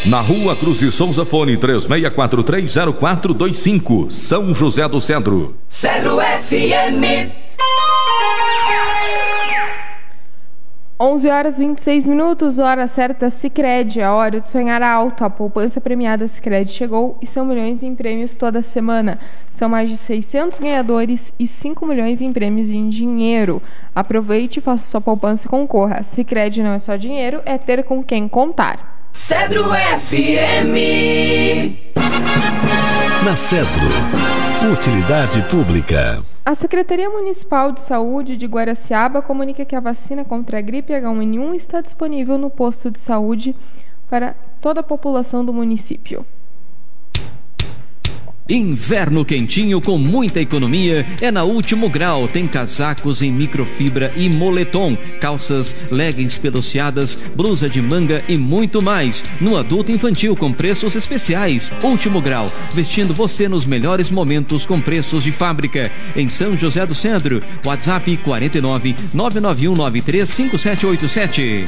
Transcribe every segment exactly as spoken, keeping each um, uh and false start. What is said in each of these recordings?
Na Rua Cruz e Souza, fone três seis quatro três zero quatro dois cinco, São José do Cedro. Cedro F M. onze horas e vinte e seis minutos, hora certa Sicredi, a hora de sonhar alto. A poupança premiada Sicredi chegou e são milhões em prêmios toda semana. São mais de seiscentos ganhadores e cinco milhões em prêmios em dinheiro. Aproveite e faça sua poupança e concorra. Sicredi não é só dinheiro, é ter com quem contar. Cedro F M. Na Cedro, utilidade pública. A Secretaria Municipal de Saúde de Guaraciaba comunica que a vacina contra a gripe H um N um está disponível no posto de saúde para toda a população do município. Inverno quentinho com muita economia é na Último Grau. Tem casacos em microfibra e moletom, calças, leggings peluciadas, blusa de manga e muito mais. No adulto infantil com preços especiais. Último Grau, vestindo você nos melhores momentos com preços de fábrica. Em São José do Cedro, WhatsApp quatro nove nove nove um nove três cinco sete oito sete.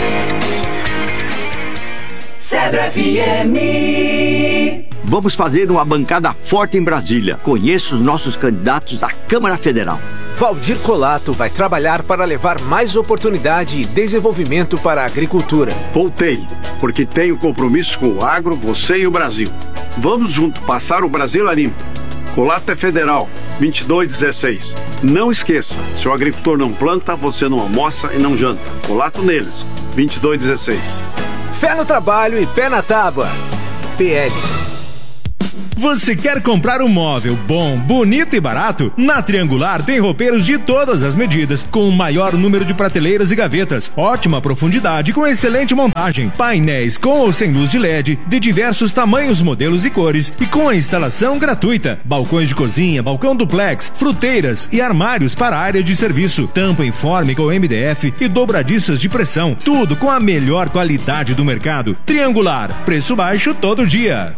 Cedro F M. Vamos fazer uma bancada forte em Brasília. Conheça os nossos candidatos à Câmara Federal. Valdir Colato vai trabalhar para levar mais oportunidade e desenvolvimento para a agricultura. Voltei, porque tenho compromisso com o agro, você e o Brasil. Vamos junto passar o Brasil a limpo. Colato é federal, vinte e dois dezesseis. Não esqueça, se o agricultor não planta, você não almoça e não janta. Colato neles, vinte e dois dezesseis. Fé no trabalho e pé na tábua. P L. Você quer comprar um móvel bom, bonito e barato? Na Triangular tem roupeiros de todas as medidas, com o maior número de prateleiras e gavetas, ótima profundidade com excelente montagem, painéis com ou sem luz de L E D, de diversos tamanhos, modelos e cores, e com a instalação gratuita. Balcões de cozinha, balcão duplex, fruteiras e armários para a área de serviço, tampa informe com M D F e dobradiças de pressão, tudo com a melhor qualidade do mercado. Triangular, preço baixo todo dia.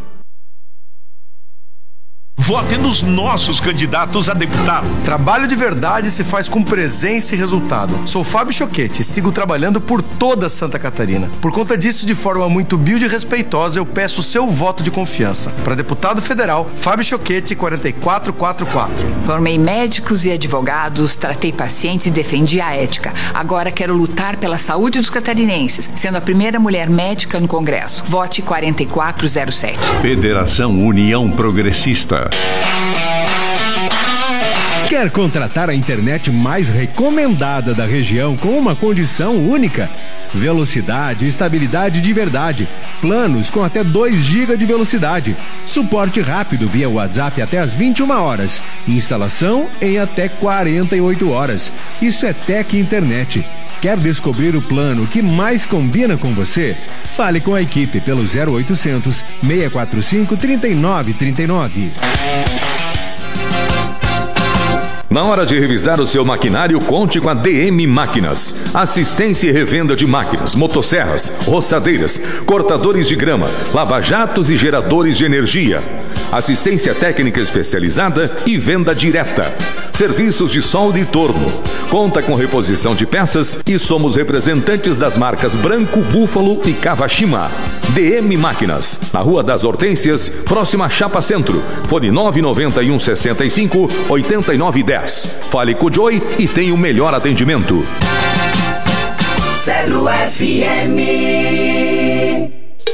Vote nos nossos candidatos a deputado. Trabalho de verdade se faz com presença e resultado. Sou Fábio Choquete e sigo trabalhando por toda Santa Catarina. Por conta disso, de forma muito humilde e respeitosa, eu peço o seu voto de confiança. Para deputado federal, Fábio Choquete, quatro quatro quatro quatro. Formei médicos e advogados, tratei pacientes e defendi a ética. Agora quero lutar pela saúde dos catarinenses, sendo a primeira mulher médica no Congresso. Vote quatro quatro zero sete. Federação União Progressista. Quer contratar a internet mais recomendada da região com uma condição única? Velocidade e estabilidade de verdade. Planos com até dois gigas de velocidade. Suporte rápido via WhatsApp até às vinte e uma horas. Instalação em até quarenta e oito horas. Isso é Tec Internet. Quer descobrir o plano que mais combina com você? Fale com a equipe pelo zero oitocentos, seis quatro cinco, três nove três nove. Na hora de revisar o seu maquinário, conte com a D M Máquinas. Assistência e revenda de máquinas, motosserras, roçadeiras, cortadores de grama, lava-jatos e geradores de energia. Assistência técnica especializada e venda direta. Serviços de solda e torno. Conta com reposição de peças e somos representantes das marcas Branco, Búfalo e Kawashima. D M Máquinas, na Rua das Hortênsias, próxima a Chapa Centro. Fone nove nove um, seis cinco, oito nove um zero. Fale com o Joey e tenha o melhor atendimento. Cedro F M.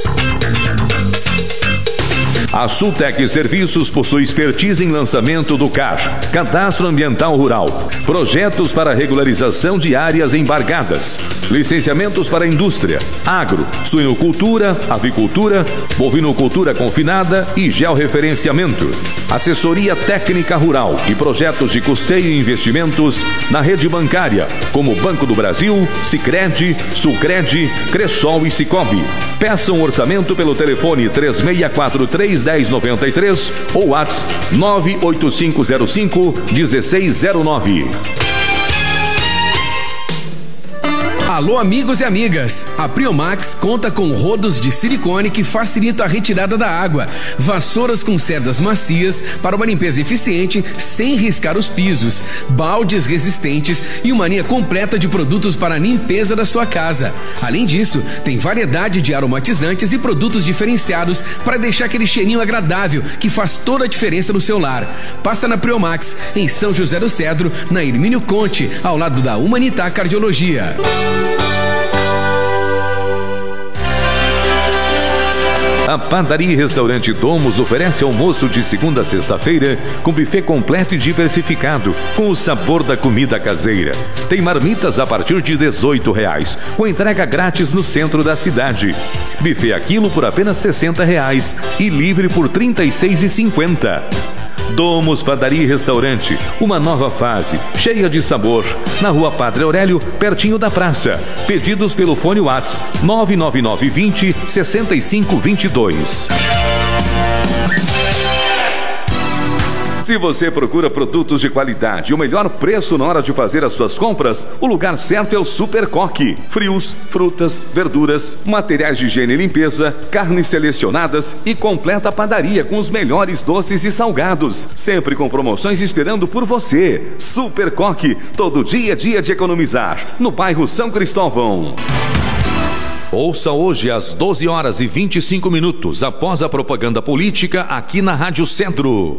A Sultec Serviços possui expertise em lançamento do C A R, Cadastro Ambiental Rural, projetos para regularização de áreas embargadas, licenciamentos para indústria, agro, suinocultura, avicultura, bovinocultura confinada e georreferenciamento, assessoria técnica rural e projetos de custeio e investimentos na rede bancária, como Banco do Brasil, Sicredi, Sulcred, Cressol e Sicobi. Peça um orçamento pelo telefone três seis quatro três, um zero nove três ou WhatsApp nove oito cinco zero cinco, um seis zero nove. Alô, amigos e amigas! A Priomax conta com rodos de silicone que facilita a retirada da água, vassouras com cerdas macias para uma limpeza eficiente sem riscar os pisos, baldes resistentes e uma linha completa de produtos para a limpeza da sua casa. Além disso, tem variedade de aromatizantes e produtos diferenciados para deixar aquele cheirinho agradável que faz toda a diferença no seu lar. Passa na Priomax, em São José do Cedro, na Hermínio Conte, ao lado da Humanitar Cardiologia. A Padaria e Restaurante Domus oferece almoço de segunda a sexta-feira com buffet completo e diversificado, com o sabor da comida caseira. Tem marmitas a partir de dezoito reais, com entrega grátis no centro da cidade. Buffet a quilo por apenas sessenta reais e livre por trinta e seis reais e cinquenta centavos. Domus Padaria e Restaurante, uma nova fase, cheia de sabor. Na Rua Padre Aurélio, pertinho da praça. Pedidos pelo fone WhatsApp nove nove nove vinte, sessenta e cinco vinte e dois. Se você procura produtos de qualidade e o melhor preço na hora de fazer as suas compras, o lugar certo é o Super Coque. Frios, frutas, verduras, materiais de higiene e limpeza, carnes selecionadas e completa padaria com os melhores doces e salgados. Sempre com promoções esperando por você. Super Coque, todo dia é dia de economizar. No bairro São Cristóvão. Ouça hoje às doze horas e vinte e cinco minutos, após a propaganda política, aqui na Rádio Centro.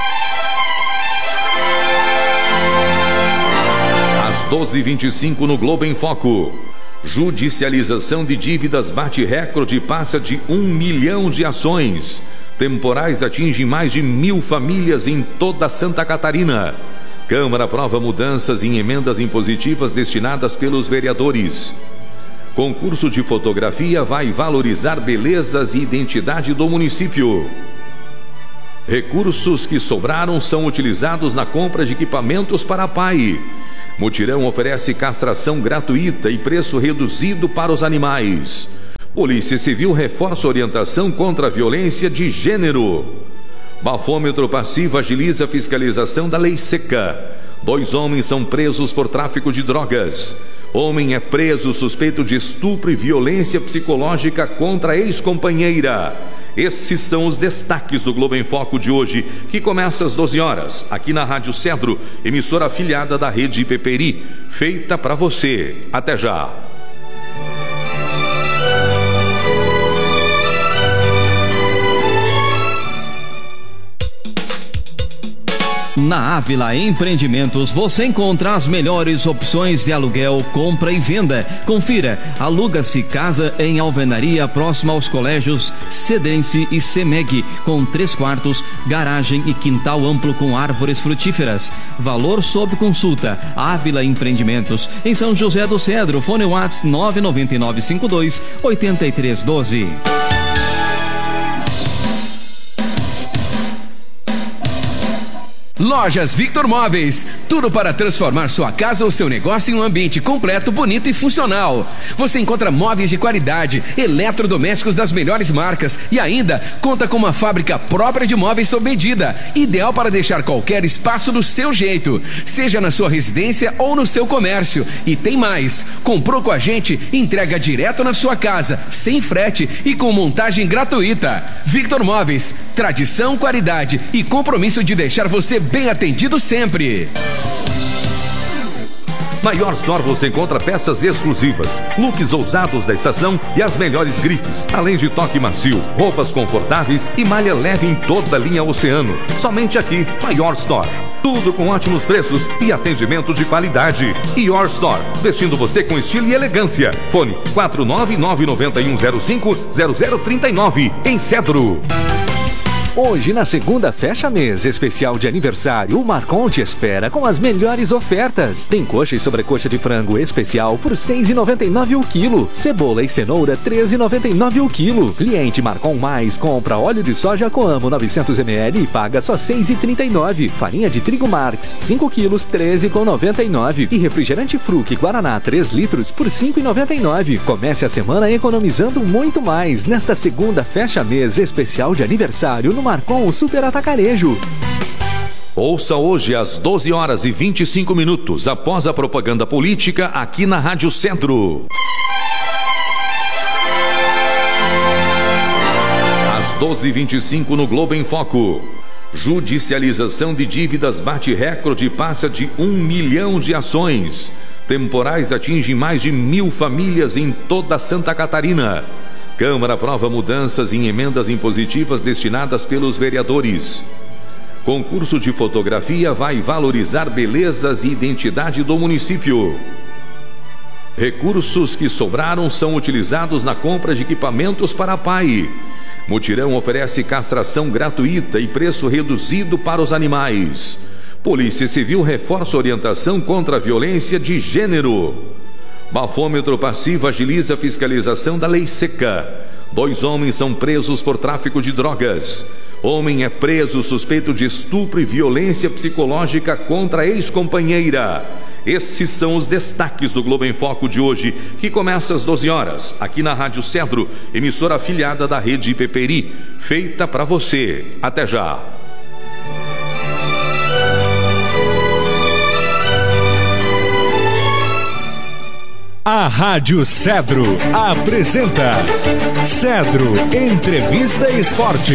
doze e vinte e cinco no Globo em Foco. Judicialização de dívidas bate recorde e passa de um milhão de ações. Temporais atingem mais de mil famílias em toda Santa Catarina. Câmara aprova mudanças em emendas impositivas destinadas pelos vereadores. Concurso de fotografia vai valorizar belezas e identidade do município. Recursos que sobraram são utilizados na compra de equipamentos para a P A I. Mutirão oferece castração gratuita e preço reduzido para os animais. Polícia Civil reforça orientação contra a violência de gênero. Bafômetro passivo agiliza a fiscalização da lei seca. Dois homens são presos por tráfico de drogas. Homem é preso suspeito de estupro e violência psicológica contra a ex-companheira. Esses são os destaques do Globo em Foco de hoje, que começa às doze horas, aqui na Rádio Cedro, emissora afiliada da Rede Peperi, feita para você. Até já! Na Ávila Empreendimentos você encontra as melhores opções de aluguel, compra e venda. Confira, aluga-se casa em alvenaria próxima aos colégios Cedense e Semeg, com três quartos, garagem e quintal amplo com árvores frutíferas. Valor sob consulta. Ávila Empreendimentos, em São José do Cedro. Fone WhatsApp nove nove nove cinco dois oito três um dois. Lojas Victor Móveis, tudo para transformar sua casa ou seu negócio em um ambiente completo, bonito e funcional. Você encontra móveis de qualidade, eletrodomésticos das melhores marcas e ainda conta com uma fábrica própria de móveis sob medida, ideal para deixar qualquer espaço do seu jeito, seja na sua residência ou no seu comércio. E tem mais, comprou com a gente, entrega direto na sua casa, sem frete e com montagem gratuita. Victor Móveis, tradição, qualidade e compromisso de deixar você bem atendido sempre. Na Your Store você encontra peças exclusivas, looks ousados da estação e as melhores grifes, além de toque macio, roupas confortáveis e malha leve em toda a linha Oceano. Somente aqui, na Your Store. Tudo com ótimos preços e atendimento de qualidade. Your Store, vestindo você com estilo e elegância. Fone quatro nove nove nove um zero cinco zero zero três nove, em Cedro. Hoje, na segunda fecha mês especial de aniversário, o Marcon te espera com as melhores ofertas. Tem coxa e sobrecoxa de frango especial por seis reais e noventa e nove centavos o quilo. Cebola e cenoura treze reais e noventa e nove centavos o quilo. Cliente Marcon Mais compra óleo de soja Coamo novecentos mililitros e paga só seis reais e trinta e nove centavos. Farinha de trigo Marx cinco quilos treze reais e noventa e nove centavos. E refrigerante Fruc Guaraná três litros por cinco reais e noventa e nove centavos. Comece a semana economizando muito mais nesta segunda fecha mês especial de aniversário no Marcon Super Atacarejo. Ouça hoje às doze horas e vinte e cinco minutos, após a propaganda política, aqui na Rádio Centro. Às doze e vinte e cinco no Globo em Foco. Judicialização de dívidas bate recorde e passa de um milhão de ações. Temporais atingem mais de mil famílias em toda Santa Catarina. Câmara aprova mudanças em emendas impositivas destinadas pelos vereadores. Concurso de fotografia vai valorizar belezas e identidade do município. Recursos que sobraram são utilizados na compra de equipamentos para a P A I. Mutirão oferece castração gratuita e preço reduzido para os animais. Polícia Civil reforça orientação contra a violência de gênero. Bafômetro passivo agiliza a fiscalização da lei seca. Dois homens são presos por tráfico de drogas. Homem é preso suspeito de estupro e violência psicológica contra a ex-companheira. Esses são os destaques do Globo em Foco de hoje, que começa às doze horas, aqui na Rádio Cedro, emissora afiliada da Rede Peperi, feita para você. Até já! A Rádio Cedro apresenta Cedro Entrevista Esporte.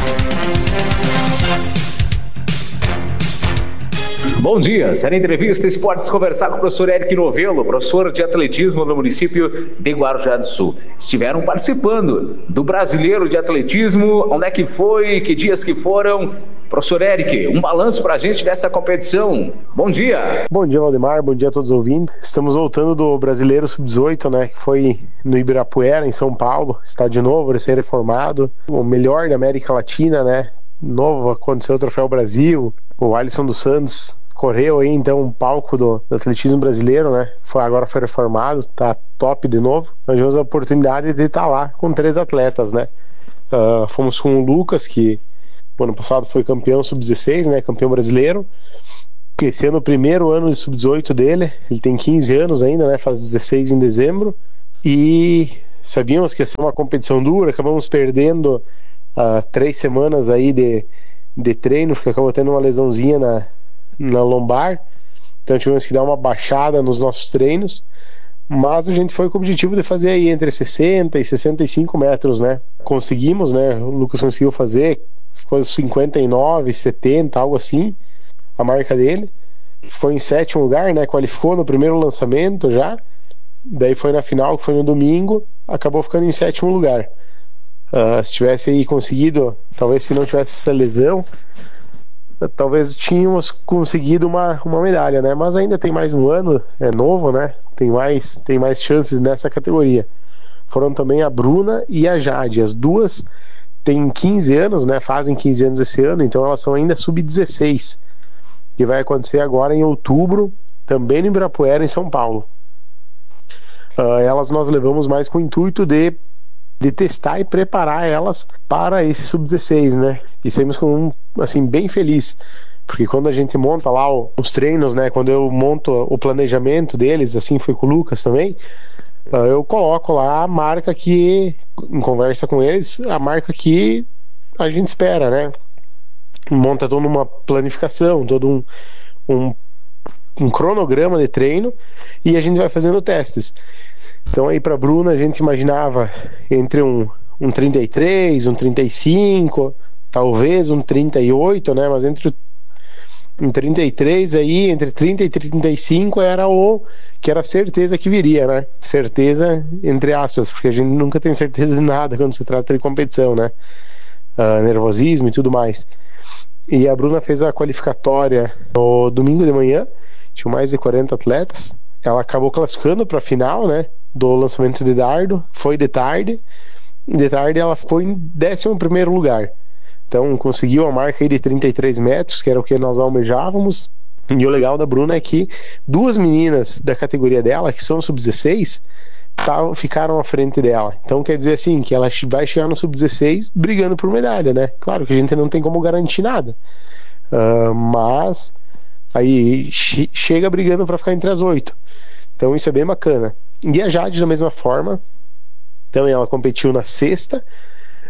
Bom dia, série Entrevista Esportes, conversar com o professor Eric Novello, professor de atletismo no município de Guarujá do Sul. Estiveram participando do Brasileiro de Atletismo, onde é que foi, que dias que foram? Professor Eric, um balanço pra gente dessa competição. Bom dia. Bom dia, Valdemar, bom dia a todos os ouvintes. Estamos voltando do Brasileiro sub dezoito, né, que foi no Ibirapuera, em São Paulo, estádio novo, recém-reformado, o melhor da América Latina, né, novo, aconteceu o Troféu Brasil, o Alisson dos Santos correu aí então um palco do, do atletismo brasileiro, né? Foi, agora foi reformado, tá top de novo. Nós tivemos a oportunidade de estar lá com três atletas, né? Uh, fomos com o Lucas, que o ano passado foi campeão sub dezesseis, né? Campeão brasileiro. Esse ano, o primeiro ano de sub dezoito dele, ele tem quinze anos ainda, né? Faz dezesseis em dezembro. E sabíamos que ia ser uma competição dura, acabamos perdendo uh, três semanas aí de, de treino, porque acabou tendo uma lesãozinha na na lombar, então tivemos que dar uma baixada nos nossos treinos, mas a gente foi com o objetivo de fazer aí entre sessenta e sessenta e cinco metros, né? Conseguimos, né? O Lucas conseguiu fazer coisas cinquenta e nove, setenta, algo assim, a marca dele. Foi em sétimo lugar, né? Qualificou no primeiro lançamento já, daí foi na final, que foi no domingo, acabou ficando em sétimo lugar. Uh, se tivesse aí conseguido, talvez se não tivesse essa lesão, talvez tínhamos conseguido uma, uma medalha, né? Mas ainda tem mais um ano, é novo, né? Tem mais, tem mais chances nessa categoria. Foram também a Bruna e a Jade. As duas têm quinze anos, né? Fazem quinze anos esse ano, então elas são ainda sub dezesseis, que vai acontecer agora em outubro, também no Ibirapuera, em São Paulo. Uh, elas nós levamos mais com o intuito de de testar e preparar elas para esse sub dezesseis, né? E saímos com um, assim, bem feliz, porque quando a gente monta lá o, os treinos, né? Quando eu monto o planejamento deles, assim foi com o Lucas também, uh, eu coloco lá a marca que, em conversa com eles, a marca que a gente espera, né? Monta toda uma planificação, todo um, um, um cronograma de treino, e a gente vai fazendo testes. Então aí para Bruna a gente imaginava entre um, um trinta e três, um trinta e cinco, talvez um trinta e oito, né? Mas entre um trinta e três aí, entre trinta e trinta e cinco era o que era certeza que viria, né? Certeza entre aspas, porque a gente nunca tem certeza de nada quando se trata de competição, né? Uh, nervosismo e tudo mais. E a Bruna fez a qualificatória no domingo de manhã, tinha mais de quarenta atletas. Ela acabou classificando para a final, né? Do lançamento de dardo, foi de tarde. De tarde ela foi em décimo primeiro lugar. Então conseguiu a marca aí de trinta e três metros, que era o que nós almejávamos. E o legal da Bruna é que duas meninas da categoria dela, que são sub dezesseis, tá, ficaram à frente dela. Então quer dizer assim, que ela vai chegar no sub dezesseis brigando por medalha, né? Claro que a gente não tem como garantir nada, uh, mas aí che- chega brigando para ficar entre as oito. Então isso é bem bacana. E a Jade da mesma forma, também ela competiu na sexta,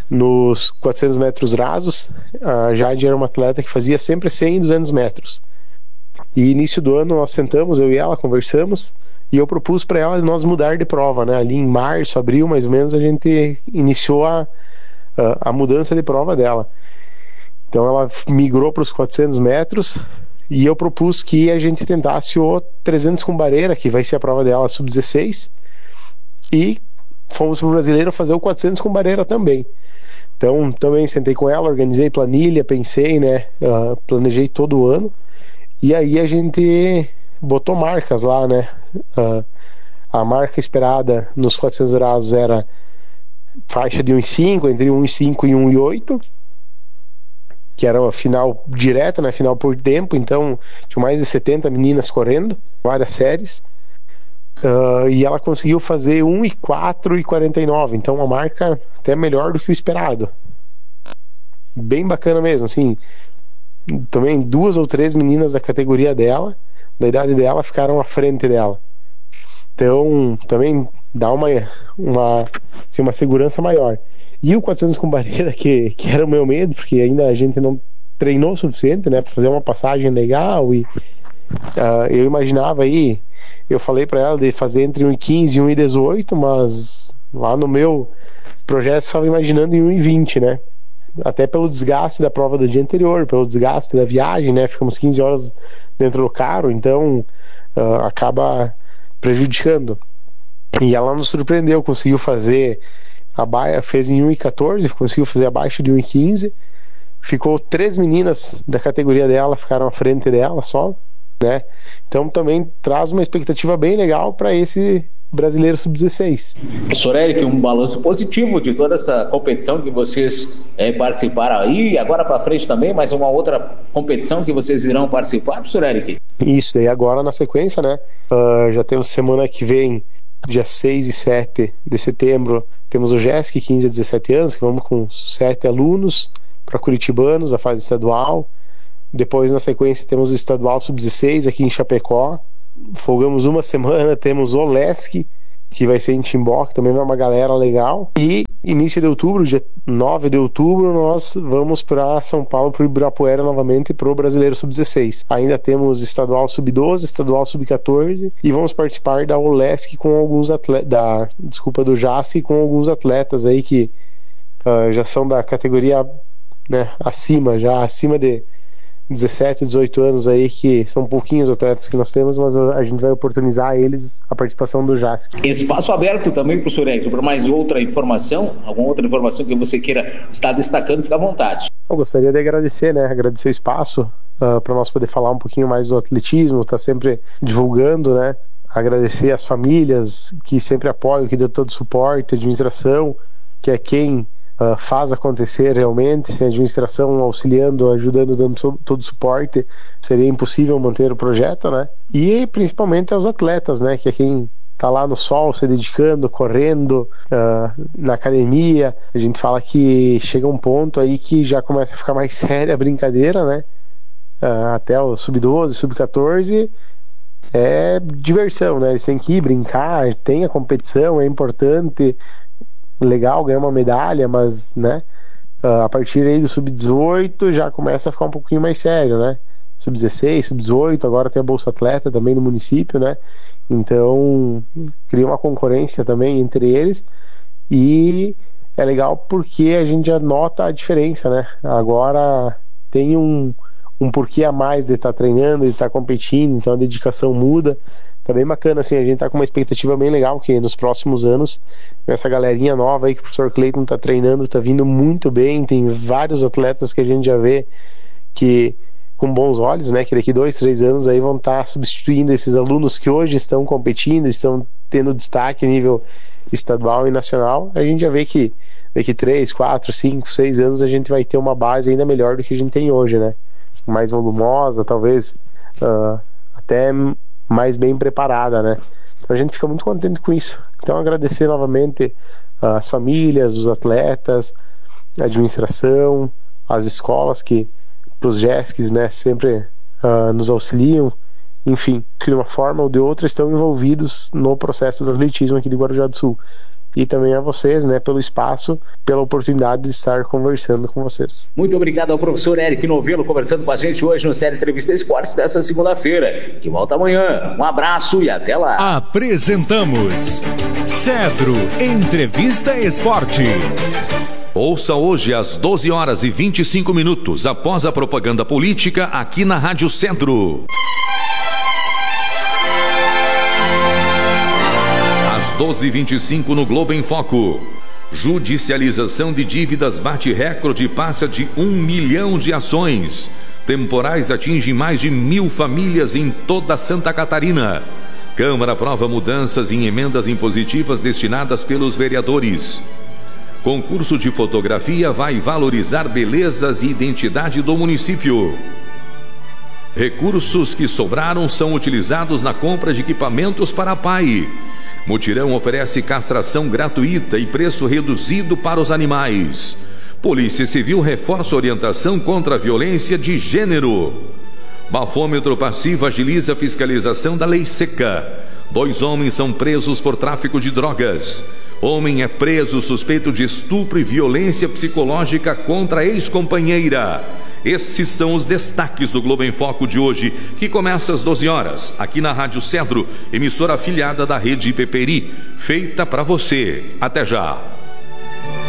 Nos quatrocentos metros rasos, a Jade era uma atleta que fazia sempre cem e duzentos metros. E início do ano nós sentamos, eu e ela, conversamos, e eu propus para ela nós mudar de prova, né? Ali em março, abril, mais ou menos, a gente iniciou a, a, a mudança de prova dela. Então ela migrou para os quatrocentos metros, e eu propus que a gente tentasse o trezentos com barreira, que vai ser a prova dela sub dezesseis, e fomos para o brasileiro fazer o quatrocentos com barreira também. Então também sentei com ela, organizei planilha, pensei, né, uh, planejei todo o ano, e aí a gente botou marcas lá, né. Uh, a marca esperada nos quatrocentos rasos era faixa de um e cinco, entre um e cinco e um e oito, que era a final direto, né, final por tempo. Então tinha mais de setenta meninas correndo, várias séries. Uh, e ela conseguiu fazer um e quatro e quarenta e nove, então uma marca até melhor do que o esperado, bem bacana mesmo, assim. Também duas ou três meninas da categoria dela, da idade dela, ficaram à frente dela, então também dá uma uma, assim, uma segurança maior. E o quatrocentos com barreira, que, que era o meu medo, porque ainda a gente não treinou o suficiente, né, para fazer uma passagem legal, e uh, eu imaginava aí, eu falei para ela de fazer entre um e quinze e um e dezoito, mas lá no meu projeto estava imaginando em um e vinte, né? Até pelo desgaste da prova do dia anterior, pelo desgaste da viagem, né? Ficamos quinze horas dentro do carro, então uh, acaba prejudicando. E ela nos surpreendeu, conseguiu fazer a baia, fez em um e quatorze, conseguiu fazer abaixo de um e quinze. Ficou três meninas da categoria dela, ficaram à frente dela só, né? Então também traz uma expectativa bem legal para esse brasileiro sub dezesseis. Professor Eric, um balanço positivo de toda essa competição que vocês é, participaram aí, agora para frente também, mais uma outra competição que vocês irão participar, professor Eric? Isso, daí agora na sequência, né? Uh, já temos semana que vem, dia seis e sete de setembro, temos o G E S C quinze a dezessete anos, que vamos com sete alunos para curitibanos, a fase estadual. Depois, na sequência, temos o estadual sub dezesseis aqui em Chapecó. Folgamos uma semana, temos o Lesc, que vai ser em Timbó, que também é uma galera legal. E início de outubro, dia nove de outubro, nós vamos para São Paulo, para o Ibirapuera novamente, para o Brasileiro sub dezesseis. Ainda temos estadual sub doze, estadual sub quatorze, e vamos participar da Olesc com alguns atletas, da, desculpa, do J A S C com alguns atletas aí que uh, já são da categoria, né, acima, já acima de dezessete, dezoito anos aí, que são pouquinhos atletas que nós temos, mas a gente vai oportunizar a eles a participação do J A S C. Espaço aberto também, professor Eric, para mais outra informação, alguma outra informação que você queira estar destacando, fica à vontade. Eu gostaria de agradecer, né, agradecer o espaço uh, para nós poder falar um pouquinho mais do atletismo, tá sempre divulgando, né, agradecer as famílias que sempre apoiam, que dão todo o suporte, a administração, que é quem Uh, faz acontecer realmente. Sem a administração auxiliando, ajudando, dando so, todo o suporte, seria impossível manter o projeto, né? E principalmente aos atletas, né? Que é quem tá lá no sol, se dedicando, correndo, uh, na academia. A gente fala que chega um ponto aí que já começa a ficar mais séria a brincadeira, né? Uh, até o sub doze, sub quatorze é diversão, né? Eles têm que ir brincar, tem a competição, é importante, legal ganhar uma medalha, mas, né, uh, a partir aí do sub dezoito já começa a ficar um pouquinho mais sério, né? sub dezesseis, sub dezoito, agora tem a Bolsa Atleta também no município, né? Então cria uma concorrência também entre eles, e é legal porque a gente já nota a diferença, né? Agora tem um, um porquê a mais de estar tá treinando, de estar tá competindo, então a dedicação muda. Tá bem bacana, assim, a gente tá com uma expectativa bem legal, que nos próximos anos, essa galerinha nova aí que o professor Cleiton tá treinando, tá vindo muito bem. Tem vários atletas que a gente já vê que com bons olhos, né, que daqui dois, três anos aí vão estar tá substituindo esses alunos que hoje estão competindo, estão tendo destaque a nível estadual e nacional. A gente já vê que daqui três, quatro, cinco, seis anos a gente vai ter uma base ainda melhor do que a gente tem hoje, né, mais volumosa, talvez uh, até mais bem preparada, né? Então a gente fica muito contente com isso. Então agradecer novamente uh, as famílias, os atletas, a administração, as escolas que, para os G E S Cs, né, sempre uh, nos auxiliam, enfim, que de uma forma ou de outra estão envolvidos no processo do atletismo aqui de Guarujá do Sul. e também a vocês, né, pelo espaço, pela oportunidade de estar conversando com vocês. Muito obrigado ao professor Eric Novello conversando com a gente hoje no Série Entrevista Esportes dessa segunda-feira, que volta amanhã. Um abraço e até lá. Apresentamos Cedro Entrevista Esporte. Ouça hoje às doze horas e vinte e cinco minutos, após a propaganda política, aqui na Rádio Cedro. Às doze e vinte e cinco no Globo em Foco. Judicialização de dívidas bate recorde e passa de um milhão de ações. Temporais atingem mais de mil famílias em toda Santa Catarina. Câmara aprova mudanças em emendas impositivas destinadas pelos vereadores. Concurso de fotografia vai valorizar belezas e identidade do município. Recursos que sobraram são utilizados na compra de equipamentos para a P A I. Mutirão oferece castração gratuita e preço reduzido para os animais. Polícia Civil reforça orientação contra a violência de gênero. Bafômetro passivo agiliza a fiscalização da lei seca. Dois homens são presos por tráfico de drogas. Homem é preso suspeito de estupro e violência psicológica contra a ex-companheira. Esses são os destaques do Globo em Foco de hoje, que começa às doze horas, aqui na Rádio Cedro, emissora afiliada da Rede Peperi, feita para você. Até já!